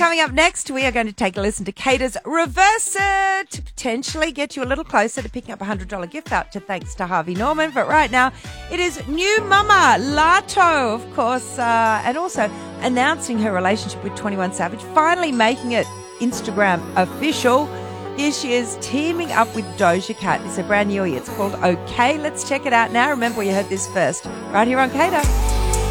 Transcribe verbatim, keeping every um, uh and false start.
Coming up next, we are going to take a listen to Kata's Reverse It to potentially get you a little closer to picking up a one hundred dollars gift voucher thanks to Harvey Norman. But right now, it is new mama, Lato, of course, uh, and also announcing her relationship with twenty-one Savage, finally making it Instagram official. Here she is teaming up with Doja Cat. It's a brand new, it's called OK. Let's check it out now. Remember, you heard this first, right here on Kata.